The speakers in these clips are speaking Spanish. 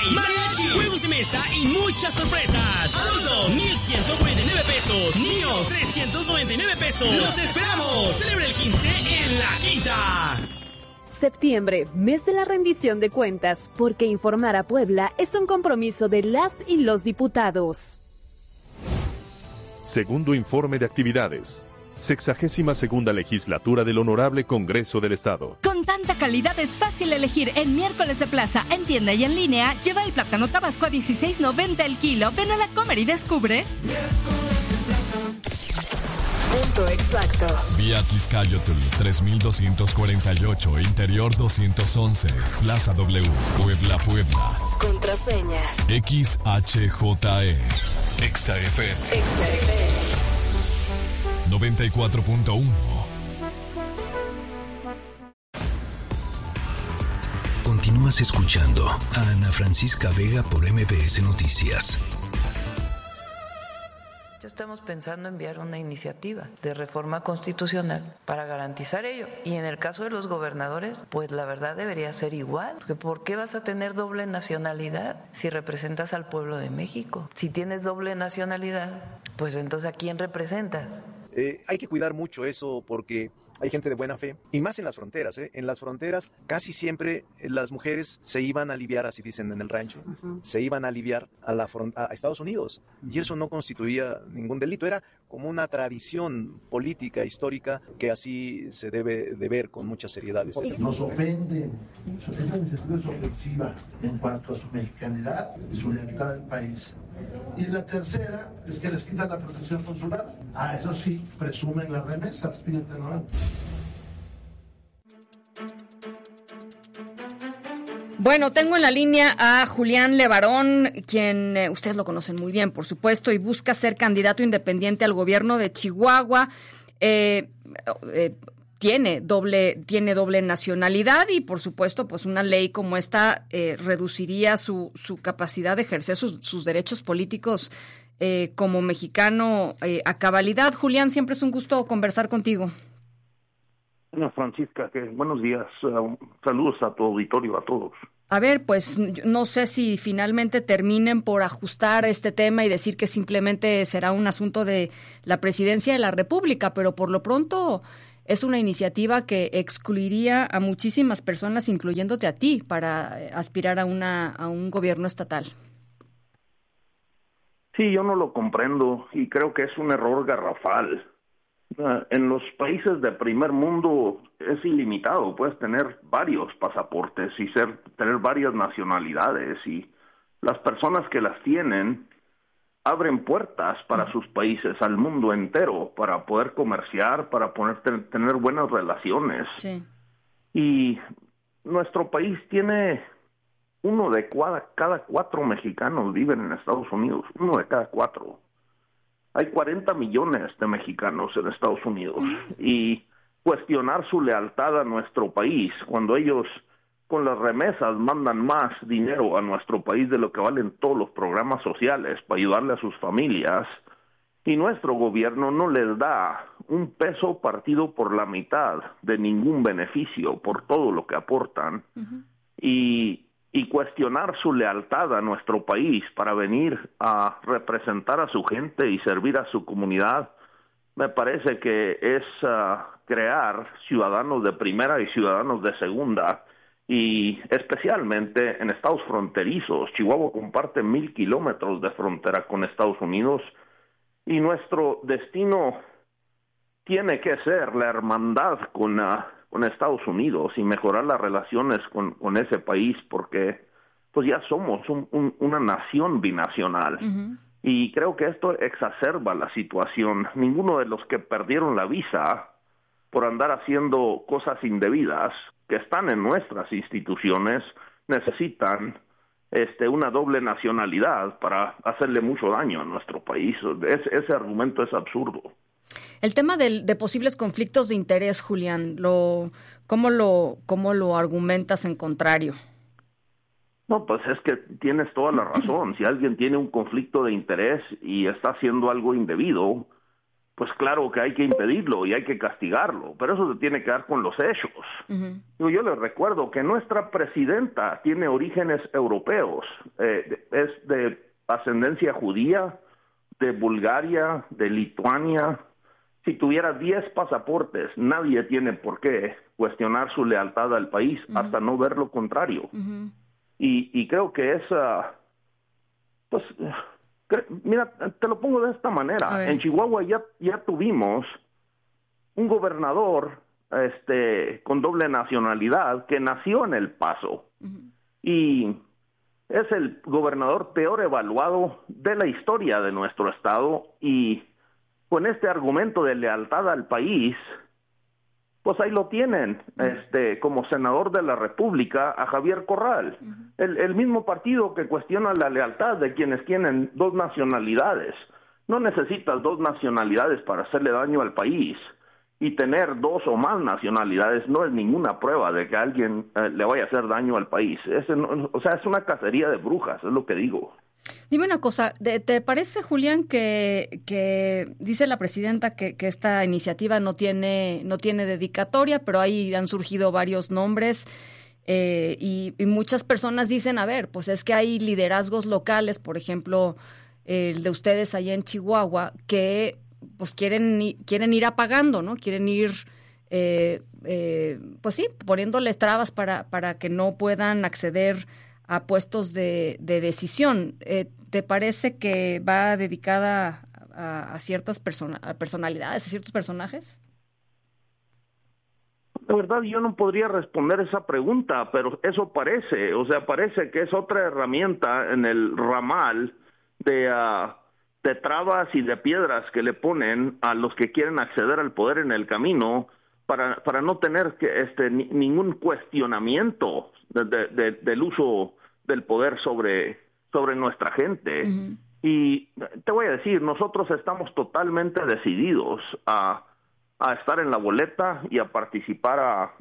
mariachi, juegos de mesa y muchas sorpresas. Adultos, 1,149 pesos. Niños, 399 pesos. ¡Los esperamos! Celebra el 15 en La Quinta. Septiembre, mes de la rendición de cuentas, porque informar a Puebla es un compromiso de las y los diputados. Segundo informe de actividades. 62ª Legislatura del Honorable Congreso del Estado. Con tanta calidad es fácil elegir en Miércoles de Plaza, en tienda y en línea. Lleva el plátano tabasco a $16.90 el kilo. Ven a la Comer y descubre. Miércoles de Plaza. Punto exacto. Vía Tizcayotl 3248, Interior 211, Plaza W, Puebla, Puebla. Contraseña XHJE. XFM. XFM 94.1. Continúas escuchando a Ana Francisca Vega por MBS Noticias. Ya estamos pensando enviar una iniciativa de reforma constitucional para garantizar ello. Y en el caso de los gobernadores, pues la verdad debería ser igual. Porque ¿por qué vas a tener doble nacionalidad si representas al pueblo de México? Si tienes doble nacionalidad, pues entonces ¿a quién representas? Hay que cuidar mucho eso porque hay gente de buena fe, y más en las fronteras. En las fronteras casi siempre las mujeres se iban a aliviar, así dicen en el rancho, se iban a aliviar a Estados Unidos, y eso no constituía ningún delito, era como una tradición política, histórica, que así se debe de ver con mucha seriedad. Nos ofenden, esa iniciativa es ofensiva en cuanto a su mexicanidad y su lealtad al país. Y la tercera es que les quitan la protección consular. Eso sí, presumen las remesas, fíjate, ¿no? Bueno, tengo en la línea a Julián Levarón, quien ustedes lo conocen muy bien, por supuesto, y busca ser candidato independiente al gobierno de Chihuahua. Tiene doble nacionalidad y, por supuesto, pues una ley como esta reduciría su capacidad de ejercer sus derechos políticos como mexicano a cabalidad. Julián, siempre es un gusto conversar contigo. Ana Francisca, buenos días. Saludos a tu auditorio, a todos. A ver, pues no sé si finalmente terminen por ajustar este tema y decir que simplemente será un asunto de la presidencia de la República, pero por lo pronto es una iniciativa que excluiría a muchísimas personas, incluyéndote a ti, para aspirar a un gobierno estatal. Sí, yo no lo comprendo y creo que es un error garrafal. En los países de primer mundo es ilimitado, puedes tener varios pasaportes y tener varias nacionalidades, y las personas que las tienen abren puertas para sus países, al mundo entero, para poder comerciar, para poder tener buenas relaciones. Sí. Y nuestro país tiene uno de cada 4 mexicanos viven en Estados Unidos, uno de cada 4. Hay 40 millones de mexicanos en Estados Unidos, y cuestionar su lealtad a nuestro país cuando ellos con las remesas mandan más dinero a nuestro país de lo que valen todos los programas sociales para ayudarle a sus familias, y nuestro gobierno no les da un peso partido por la mitad de ningún beneficio por todo lo que aportan, y cuestionar su lealtad a nuestro país para venir a representar a su gente y servir a su comunidad, me parece que es crear ciudadanos de primera y ciudadanos de segunda, y especialmente en estados fronterizos. Chihuahua comparte 1,000 kilómetros de frontera con Estados Unidos, y nuestro destino tiene que ser la hermandad con Estados Unidos y mejorar las relaciones con ese país, porque pues ya somos una nación binacional. Y creo que esto exacerba la situación. Ninguno de los que perdieron la visa por andar haciendo cosas indebidas que están en nuestras instituciones necesitan una doble nacionalidad para hacerle mucho daño a nuestro país. Ese argumento es absurdo. El tema de posibles conflictos de interés, Julián, ¿cómo lo argumentas en contrario? No, pues es que tienes toda la razón. Si alguien tiene un conflicto de interés y está haciendo algo indebido, pues claro que hay que impedirlo y hay que castigarlo, pero eso se tiene que dar con los hechos. Yo les recuerdo que nuestra presidenta tiene orígenes europeos, es de ascendencia judía, de Bulgaria, de Lituania. Si tuviera 10 pasaportes, nadie tiene por qué cuestionar su lealtad al país hasta no ver lo contrario. Y creo que es, pues, mira, te lo pongo de esta manera. En Chihuahua ya tuvimos un gobernador con doble nacionalidad que nació en El Paso. Y es el gobernador peor evaluado de la historia de nuestro estado, y con este argumento de lealtad al país, pues ahí lo tienen, como senador de la República, a Javier Corral, el mismo partido que cuestiona la lealtad de quienes tienen 2 nacionalidades. No necesitas 2 nacionalidades para hacerle daño al país, y tener 2 o más nacionalidades no es ninguna prueba de que alguien le vaya a hacer daño al país. Es una cacería de brujas, es lo que digo. Dime una cosa, ¿te parece, Julián, que dice la presidenta que esta iniciativa no tiene dedicatoria, pero ahí han surgido varios nombres y muchas personas dicen, a ver, pues es que hay liderazgos locales, por ejemplo, el de ustedes allá en Chihuahua, que pues quieren ir apagando, ¿no? Quieren ir, pues sí, poniéndoles trabas para que no puedan acceder a puestos de decisión. ¿Te parece que va dedicada a ciertas personalidades, a ciertos personajes? La verdad, yo no podría responder esa pregunta, pero eso parece, parece que es otra herramienta en el ramal de trabas y de piedras que le ponen a los que quieren acceder al poder en el camino para no tener ningún cuestionamiento del uso del poder sobre nuestra gente. Y te voy a decir, nosotros estamos totalmente decididos a estar en la boleta y a participar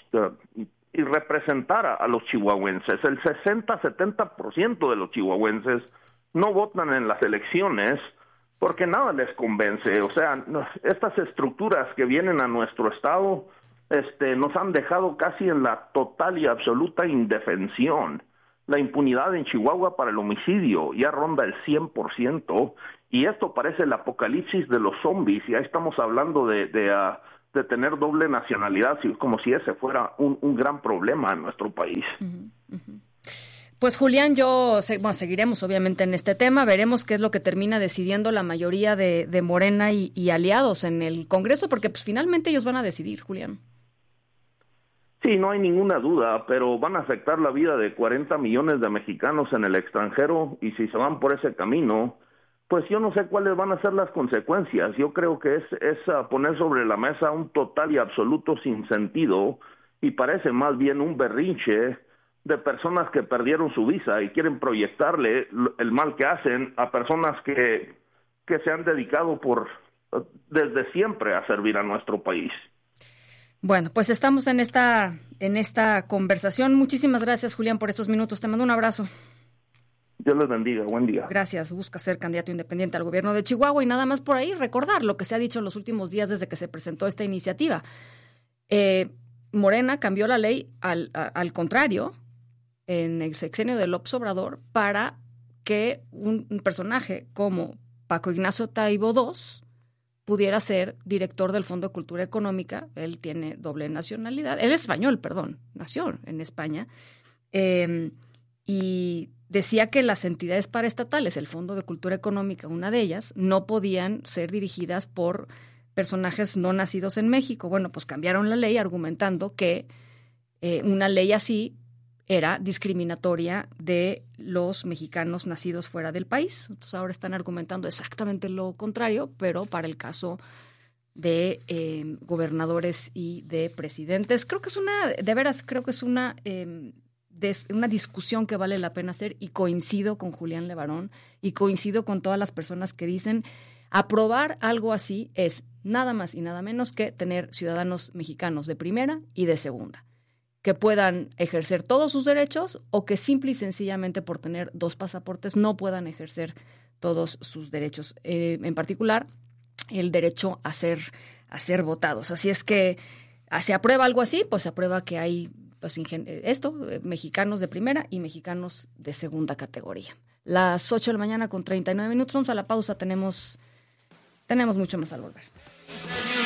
y representar a los chihuahuenses. El 60-70% de los chihuahuenses no votan en las elecciones porque nada les convence. Estas estructuras que vienen a nuestro estado nos han dejado casi en la total y absoluta indefensión. La impunidad en Chihuahua para el homicidio ya ronda el 100%, y esto parece el apocalipsis de los zombies. Ya estamos hablando de tener doble nacionalidad, como si ese fuera un gran problema en nuestro país. Pues Julián, seguiremos obviamente en este tema, veremos qué es lo que termina decidiendo la mayoría de Morena y aliados en el Congreso, porque pues finalmente ellos van a decidir, Julián. Sí, no hay ninguna duda, pero van a afectar la vida de 40 millones de mexicanos en el extranjero, y si se van por ese camino, pues yo no sé cuáles van a ser las consecuencias. Yo creo que es poner sobre la mesa un total y absoluto sinsentido, y parece más bien un berrinche de personas que perdieron su visa y quieren proyectarle el mal que hacen a personas que se han dedicado desde siempre a servir a nuestro país. Bueno, pues estamos en esta conversación. Muchísimas gracias, Julián, por estos minutos. Te mando un abrazo. Dios les bendiga. Buen día. Gracias. Busca ser candidato independiente al gobierno de Chihuahua, y nada más por ahí recordar lo que se ha dicho en los últimos días desde que se presentó esta iniciativa. Morena cambió la ley al contrario en el sexenio de López Obrador para que un personaje como Paco Ignacio Taibo II pudiera ser director del Fondo de Cultura Económica. Él tiene doble nacionalidad. Él es español, nació en España. Y decía que las entidades paraestatales, el Fondo de Cultura Económica, una de ellas, no podían ser dirigidas por personajes no nacidos en México. Bueno, pues cambiaron la ley argumentando que una ley así era discriminatoria de los mexicanos nacidos fuera del país. Entonces ahora están argumentando exactamente lo contrario, pero para el caso de gobernadores y de presidentes. Creo que es una discusión que vale la pena hacer, y coincido con Julián Levarón y coincido con todas las personas que dicen aprobar algo así es nada más y nada menos que tener ciudadanos mexicanos de primera y de segunda, que puedan ejercer todos sus derechos, o que simple y sencillamente por tener 2 pasaportes no puedan ejercer todos sus derechos. En particular, el derecho a ser votados. Así es que se aprueba algo así, pues se aprueba que hay pues, mexicanos de primera y mexicanos de segunda categoría. Las 8 de la mañana con 39 minutos. Vamos a la pausa, tenemos mucho más al volver.